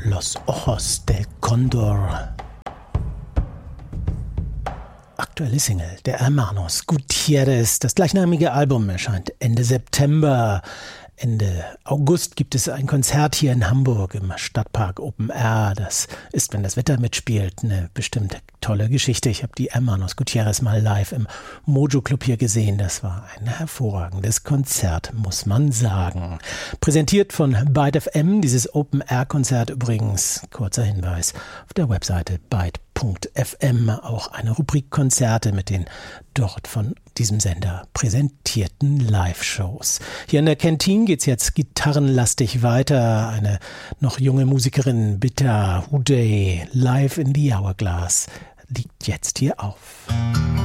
Los Ojos del Cóndor. Aktuelle Single der Hermanos Gutierrez. Das gleichnamige Album erscheint Ende September. Ende August gibt es ein Konzert hier in Hamburg im Stadtpark Open Air. Das ist, wenn das Wetter mitspielt, eine bestimmt tolle Geschichte. Ich habe die Hermanos Gutierrez mal live im Mojo Club hier gesehen. Das war ein hervorragendes Konzert, muss man sagen. Präsentiert von Byte FM, dieses Open Air Konzert übrigens, kurzer Hinweis, auf der Webseite byte.fm auch eine Rubrik Konzerte mit den dort von diesem Sender präsentierten Live-Shows. Hier in der Kantine geht's jetzt gitarrenlastig weiter. Eine noch junge Musikerin, Bitter Houday, live in the Hourglass, liegt jetzt hier auf.